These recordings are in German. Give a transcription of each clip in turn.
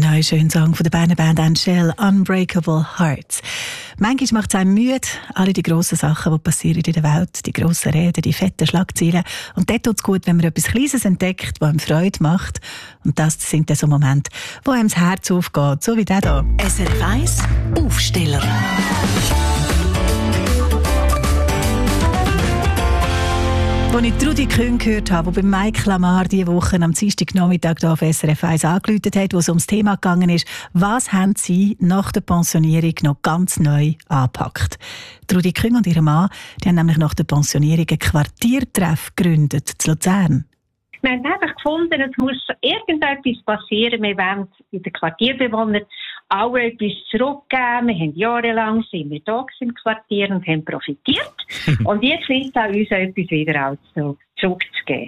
neue schöne Song von der Berner Band Angel, «Unbreakable Hearts». Manchmal macht es einem müde, alle die grossen Sachen, die passieren in der Welt, die grossen Reden, die fetten Schlagzeilen. Und dort tut es gut, wenn man etwas Kleines entdeckt, das einem Freude macht. Und das sind dann so Momente, wo einem das Herz aufgeht, so wie der hier. SRF 1 Aufsteller. Als ich Trudi Küng gehört habe, die bei Mike Lamar diese Woche am Dienstagnachmittag hier auf SRF 1 angerufen hat, wo es um das Thema gegangen ist, was haben Sie nach der Pensionierung noch ganz neu angepackt? Trudi Küng und ihr Mann, die haben nämlich nach der Pensionierung ein Quartiertreff gegründet, zu Luzern. Wir haben einfach gefunden, es muss irgendetwas passieren. Wir wollen den Quartierbewohnern alle etwas zurückgeben. Wir haben jahrelang sind wir da im Quartier und haben profitiert. Und jetzt liegt es an uns, etwas wieder auch zurückzugeben.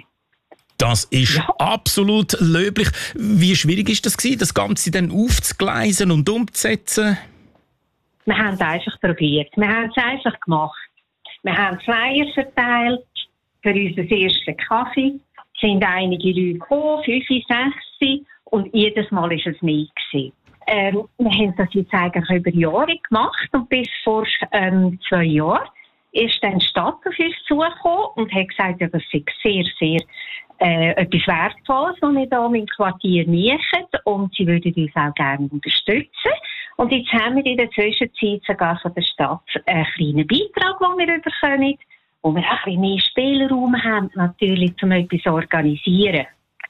Das ist absolut löblich. Wie schwierig ist das Ganze dann aufzugleisen und umzusetzen? Wir haben es einfach probiert. Wir haben es einfach gemacht. Wir haben Flyer verteilt für unseren ersten Kaffee. Es sind einige Leute gekommen, 5, 6, und jedes Mal war es mehr gewesen. Wir haben das jetzt eigentlich über Jahre gemacht und bis vor 2 Jahren ist dann die Stadt auf uns zugekommen und hat gesagt, ja, das sei sehr, sehr etwas Wertvolles, was wir hier im Quartier machen, und sie würden uns auch gerne unterstützen. Und jetzt haben wir in der Zwischenzeit sogar von der Stadt einen kleinen Beitrag, den wir bekommen, wo wir auch ein bisschen mehr Spielraum haben, natürlich, um etwas zu organisieren.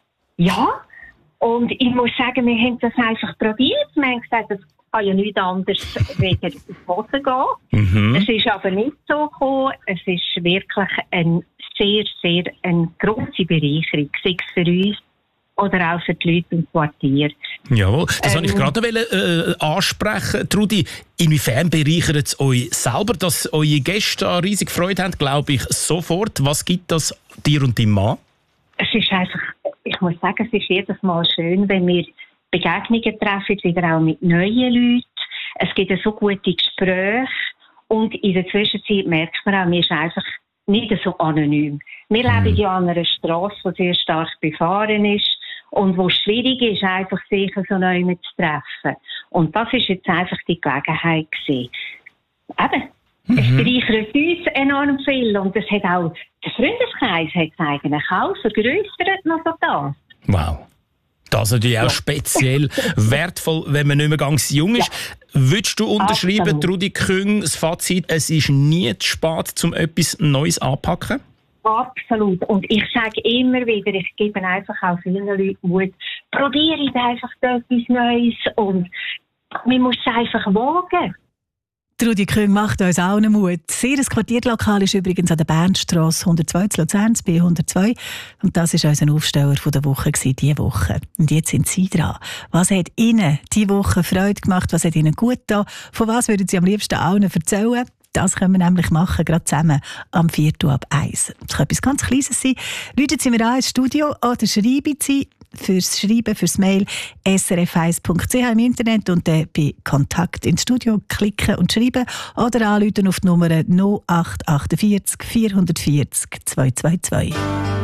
Ja, und ich muss sagen, wir haben das einfach probiert. Wir haben gesagt, das kann ja nichts anderes wegen ins Boden gehen. Es ist aber nicht so gekommen. Es ist wirklich eine sehr, sehr eine grosse Bereicherung, sei es für uns oder auch für die Leute im Quartier. Jawohl, das wollte ich gerade ansprechen. Trudi, inwiefern bereichert es euch selber, dass eure Gäste da riesig Freude haben, glaube ich, sofort. Was gibt das dir und deinem Mann? Es ist einfach, ich muss sagen, es ist jedes Mal schön, wenn wir Begegnungen treffen, wieder auch mit neuen Leuten. Es gibt so gute Gespräche und in der Zwischenzeit merkt man auch, wir sind einfach nicht so anonym. Wir leben ja an einer Strasse, die sehr stark befahren ist und wo es schwierig ist, einfach sich so neu zu treffen. Und das ist jetzt einfach die Gelegenheit gewesen. Eben, es bereichert uns enorm viel und es hat auch, der Freundeskreis hat es eigentlich auch vergrössert noch so das. Wow. Das ist natürlich auch speziell wertvoll, wenn man nicht mehr ganz jung ist. Ja. Würdest du unterschreiben, Trudi Küng, das Fazit, es ist nie zu spät, um etwas Neues anzupacken? Absolut. Und ich sage immer wieder, ich gebe einfach auch vielen Leuten Mut, probiert einfach etwas Neues und man muss es einfach wagen. Trudi Küng macht uns allen Mut. Ihr Quartierlokal ist übrigens an der Bernstrasse 102 zu Luzern, B102. Und das war unser Aufsteller von der Woche diese Woche. Und jetzt sind Sie dran. Was hat Ihnen diese Woche Freude gemacht? Was hat Ihnen gut getan? Von was würden Sie am liebsten allen erzählen? Das können wir nämlich machen, gerade zusammen am 1:45. Das kann etwas ganz Kleines sein. Rufen Sie mir an ins Studio oder schreiben Sie fürs Schreiben, fürs Mail srf1.ch im Internet und dann bei Kontakt ins Studio klicken und schreiben oder anrufen auf die Nummer 0848 440 222.